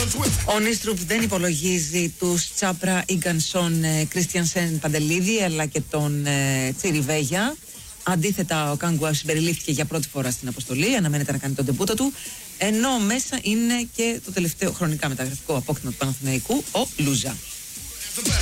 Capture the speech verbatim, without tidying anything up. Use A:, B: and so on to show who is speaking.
A: Ο Νίστρουπ δεν υπολογίζει τους Τσάπρα, Ιγκανσόν, Κρίστιανσεν, Παντελίδη αλλά και τον ε, Τσιριβέγια. Αντίθετα, ο Κάγκουα συμπεριλήφθηκε για πρώτη φορά στην αποστολή, αναμένεται να κάνει τον ντεμπούτο του. Ενώ μέσα είναι και το τελευταίο χρονικά μεταγραφικό απόκτημα του Παναθηναϊκού, ο Λούζα.